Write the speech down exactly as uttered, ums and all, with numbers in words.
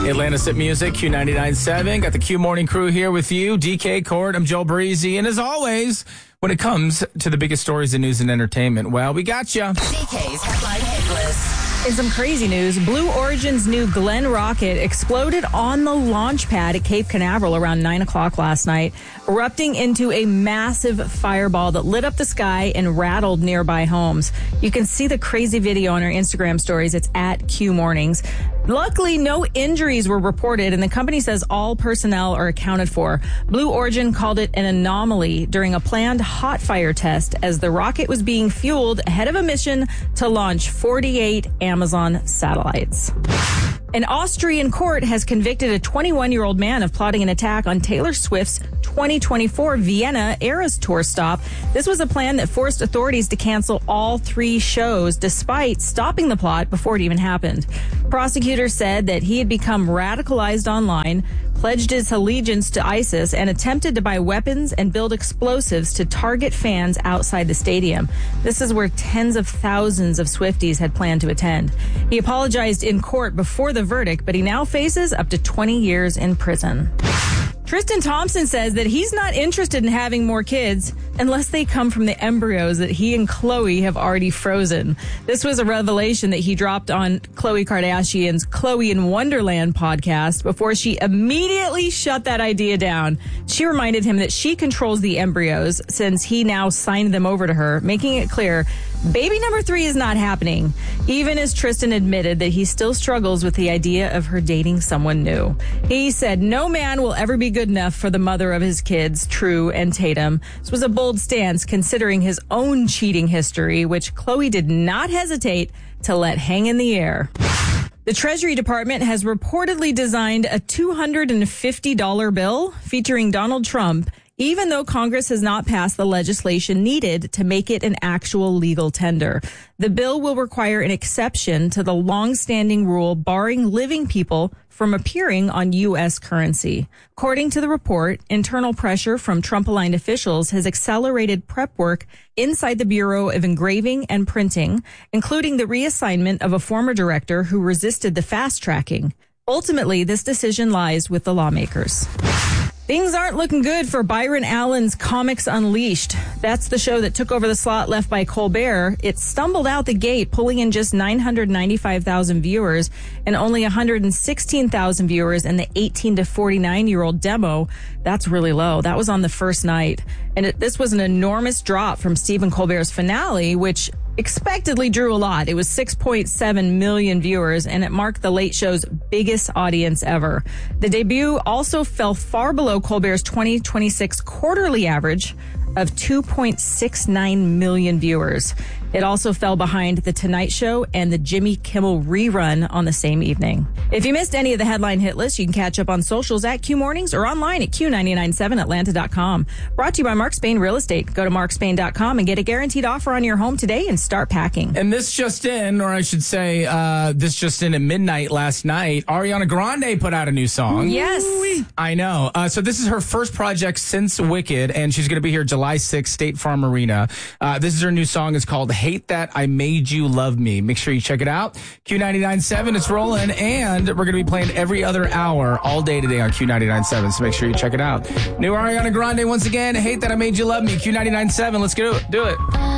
Atlantis at Music, Q ninety-nine point seven. Got the Q Morning Crew here with you. D K, Court, I'm Joe Breezy. And as always, when it comes to the biggest stories in news and entertainment, well, we got you. D K's Headline Hit List. In some crazy news, Blue Origin's new Glenn rocket exploded on the launch pad at Cape Canaveral around nine o'clock last night, erupting into a massive fireball that lit up the sky and rattled nearby homes. You can see the crazy video on our Instagram stories. It's at Q Mornings. Luckily, no injuries were reported, and the company says all personnel are accounted for. Blue Origin called it an anomaly during a planned hot fire test as the rocket was being fueled ahead of a mission to launch forty-eight Amazon satellites. An Austrian court has convicted a twenty-one-year-old man of plotting an attack on Taylor Swift's twenty twenty-four Vienna Eras Tour stop. This was a plan that forced authorities to cancel all three shows, despite stopping the plot before it even happened. Prosecutors said that he had become radicalized online, pledged his allegiance to ISIS, and attempted to buy weapons and build explosives to target fans outside the stadium. This is where tens of thousands of Swifties had planned to attend. He apologized in court before the verdict, but he now faces up to twenty years in prison. Tristan Thompson says that he's not interested in having more kids unless they come from the embryos that he and Khloe have already frozen. This was a revelation that he dropped on Khloe Kardashian's Khloe in Wonderland podcast before she immediately shut that idea down. She reminded him that she controls the embryos since he now signed them over to her, making it clear baby number three is not happening, even as Tristan admitted that he still struggles with the idea of her dating someone new. He said no man will ever be good enough for the mother of his kids, True and Tatum. This was a bold stance considering his own cheating history, which Khloe did not hesitate to let hang in the air. The Treasury Department has reportedly designed a two hundred fifty dollars bill featuring Donald Trump, even though Congress has not passed the legislation needed to make it an actual legal tender. The bill will require an exception to the long-standing rule barring living people from appearing on U S currency. According to the report, internal pressure from Trump-aligned officials has accelerated prep work inside the Bureau of Engraving and Printing, including the reassignment of a former director who resisted the fast-tracking. Ultimately, this decision lies with the lawmakers. Things aren't looking good for Byron Allen's Comics Unleashed. That's the show that took over the slot left by Colbert. It stumbled out the gate, pulling in just nine hundred ninety-five thousand viewers and only one hundred sixteen thousand viewers in the eighteen to forty-nine-year-old demo. That's really low. That was on the first night. And it, this was an enormous drop from Stephen Colbert's finale, which expectedly drew a lot. It was six point seven million viewers, and it marked the Late Show's biggest audience ever. The debut also fell far below Colbert's twenty twenty-six quarterly average of two point six nine million viewers. It also fell behind The Tonight Show and the Jimmy Kimmel rerun on the same evening. If you missed any of the headline hit list, you can catch up on socials at Q Mornings or online at Q nine nine seven Atlanta dot com. Brought to you by Mark Spain Real Estate. Go to mark spain dot com and get a guaranteed offer on your home today and start packing. And this just in, or I should say, uh, this just in at midnight last night, Ariana Grande put out a new song. Yes. I know. Uh, so this is her first project since Wicked, and she's going to be here July sixth, State Farm Arena. Uh, this is her new song. It's called Hate That I Made You Love Me. Make sure you check it out. Q ninety-nine point seven, it's rolling, and we're going to be playing every other hour all day today on Q ninety-nine point seven, so make sure you check it out. New Ariana Grande once again, Hate That I Made You Love Me. Q ninety-nine point seven, let's go. Do it.